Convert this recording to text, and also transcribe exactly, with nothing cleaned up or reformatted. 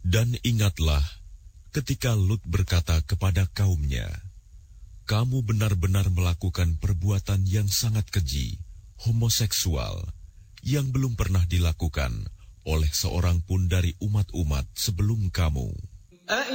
Dan ingatlah ketika Lut berkata kepada kaumnya, "Kamu benar-benar melakukan perbuatan yang sangat keji, homoseksual, yang belum pernah dilakukan oleh seorang pun dari umat-umat sebelum kamu."